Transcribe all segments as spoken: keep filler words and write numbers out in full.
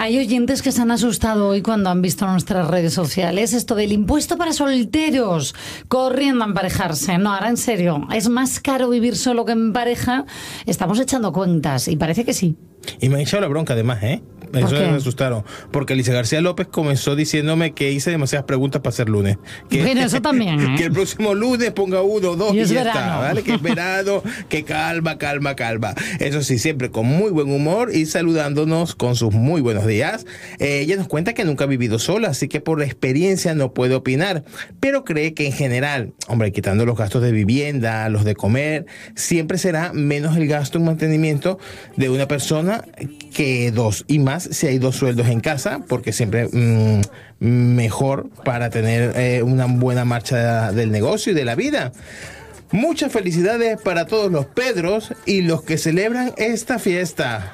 Hay oyentes que se han asustado hoy cuando han visto nuestras redes sociales esto del impuesto para solteros, corriendo a emparejarse. No, ahora en serio, ¿es más caro vivir solo que en pareja? Estamos echando cuentas y parece que sí. Y me han echado la bronca además, ¿eh? Eso me asustaron. Porque Alicia García López comenzó diciéndome que hice demasiadas preguntas para ser lunes. Que, bueno, eso también, ¿eh? Que el próximo lunes ponga uno, dos y, y ya verano. está, ¿vale? Que es verano, que calma, calma, calma. Eso sí, siempre con muy buen humor y saludándonos con sus muy buenos días. Eh, ella nos cuenta que nunca ha vivido sola, así que por la experiencia no puede opinar, pero cree que en general, hombre, quitando los gastos de vivienda, los de comer, siempre será menos el gasto en mantenimiento de una persona que dos, y más si hay dos sueldos en casa, porque siempre mmm, mejor para tener eh, una buena marcha del negocio y de la vida. Muchas felicidades para todos los Pedros y los que celebran esta fiesta.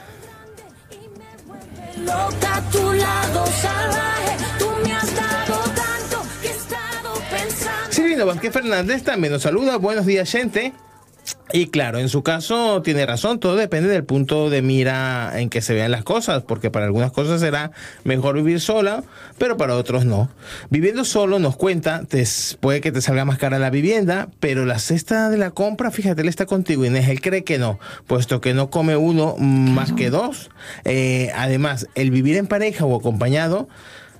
Loca a tu lado, salvaje, tú me has dado tanto que he estado pensando. Silvino Vázquez Fernández también nos saluda. Buenos días, gente. Y claro, en su caso tiene razón, todo depende del punto de mira en que se vean las cosas, porque para algunas cosas será mejor vivir sola, pero para otros no. Viviendo solo, nos cuenta, te, puede que te salga más cara la vivienda, pero la cesta de la compra, fíjate, él está contigo, Inés, él cree que no, puesto que no come uno más que dos. Eh, además, el vivir en pareja o acompañado,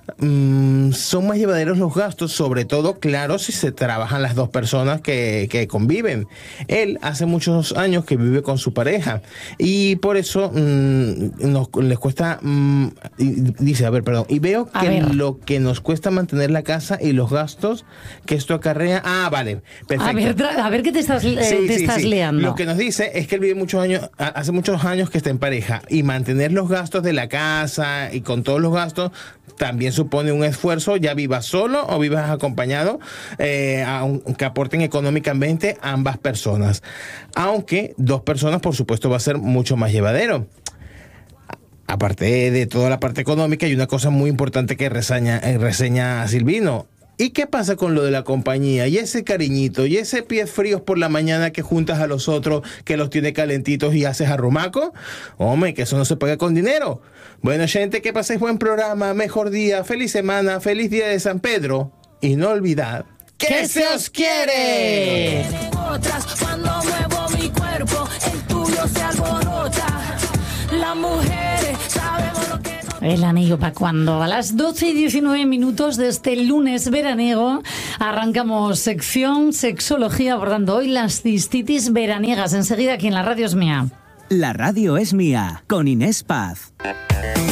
Mm, son más llevaderos los gastos, sobre todo, claro, si se trabajan las dos personas que, que conviven. Él hace muchos años que vive con su pareja y por eso mm, nos, les cuesta, mm, dice, a ver, perdón, y veo a que ver. lo que nos cuesta mantener la casa y los gastos que esto acarrea, ah, vale, perfecto. A ver, tra- a ver qué te estás, eh, Sí, te sí, estás sí. liando. Lo que nos dice es que él vive muchos años, hace muchos años que está en pareja y mantener los gastos de la casa y con todos los gastos también supone un esfuerzo, ya vivas solo o vivas acompañado, eh, aunque aporten económicamente ambas personas. Aunque dos personas, por supuesto, va a ser mucho más llevadero. Aparte de toda la parte económica, hay una cosa muy importante que reseña, reseña Silvino. ¿Y qué pasa con lo de la compañía? Y ese cariñito, y ese pies fríos por la mañana que juntas a los otros, que los tiene calentitos y haces arrumaco. Hombre, que eso no se paga con dinero. Bueno, gente, que paséis buen programa, mejor día, feliz semana, feliz día de San Pedro. Y no olvidad que se os quiere. Otras, cuando muevo mi cuerpo, el tuyo se alborota. Las mujeres sabemos lo que no. El anillo para cuando. A las doce y diecinueve minutos de este lunes veraniego arrancamos sección sexología, abordando hoy las cistitis veraniegas. Enseguida aquí en La Radio Es Mía. La radio es mía, con Inés Paz.